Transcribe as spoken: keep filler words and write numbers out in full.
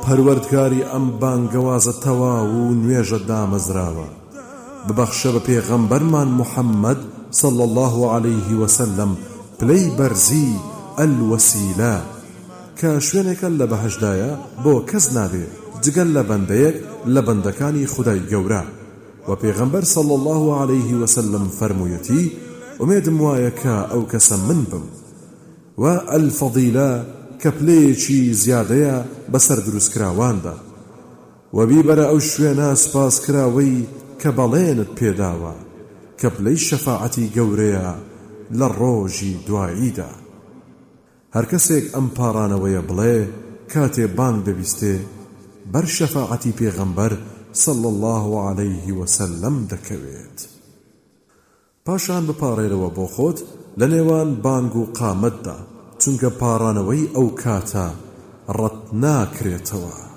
پەروەردگاری ئەم بانگەوازە تەواو و نوێژە دامەزراوە ببەخشە بە پێغەمبەرمان محەممەد صلى الله عليه وسلم پلەی بەرزی ئەلوەسیلە کە شوێنێکە لە بەهەشدایە بۆ کەس نابێ جگەل لە بەندەیەک لە بەندەکانی خودای گەورە و پێغەمبەر صلى الله عليه وسلم فەرموویەتی ئومێدم وایە کە ئەو کەسە من بم و ئەلفەضیلە کە پلەیەکی زیادەیە بەسەر دروستکراواندا و بیبەرە ئەو شوێنە سپاسکراوەی کە بەڵێنت پێداوە کە پلەی شەفاعەتی گەورەیە لە ڕۆژی دواییدا هەر کەسێک ئەم پاڕانەوەیە بڵێ کاتێ بانگ دەبیستێ بەر شەفاعەتی پێغەمبەر صلى الله عليه وسلم دەکەوێت پاشان بپاڕێرەوە بۆ خۆت لە نێوان بانگ و قامەتدا چونکە پاڕانەوەی ئەو کاتە ڕەت ناکرێتەوە